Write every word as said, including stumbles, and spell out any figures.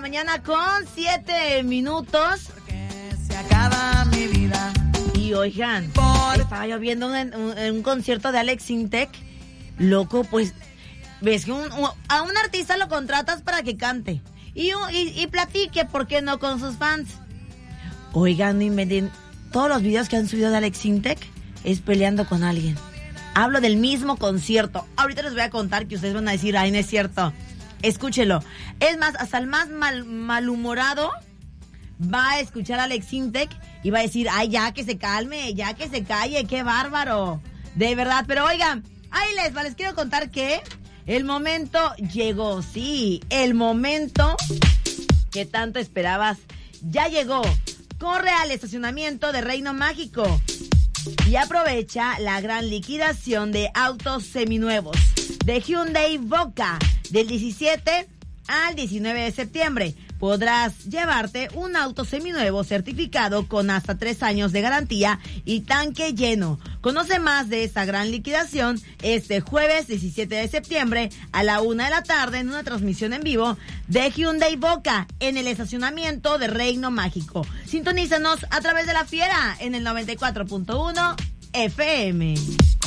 mañana con siete minutos. Se acaba mi vida. Y oigan, estaba yo viendo un, un, un concierto de Alex Intec. Loco, pues, ves que un, un, a un artista lo contratas para que cante y, y, y platique, ¿por qué no?, con sus fans. Oigan, no inventen, todos los videos que han subido de Alex Intec es peleando con alguien. Hablo del mismo concierto. Ahorita les voy a contar que ustedes van a decir, ay, no es cierto. Escúchelo. Es más, hasta el más mal, malhumorado va a escuchar a Alex Intec y va a decir, ay, ya que se calme, ya que se calle, qué bárbaro. De verdad, pero oigan, ahí les va, les quiero contar que el momento llegó, sí, el momento que tanto esperabas ya llegó. Corre al estacionamiento de Reino Mágico y aprovecha la gran liquidación de autos seminuevos de Hyundai Boca del diecisiete al diecinueve de septiembre. Podrás llevarte un auto seminuevo certificado con hasta tres años de garantía y tanque lleno. Conoce más de esta gran liquidación este jueves diecisiete de septiembre a la una de la tarde en una transmisión en vivo de Hyundai Boca en el estacionamiento de Reino Mágico. Sintonízanos a través de La Fiera en el noventa y cuatro punto uno F M.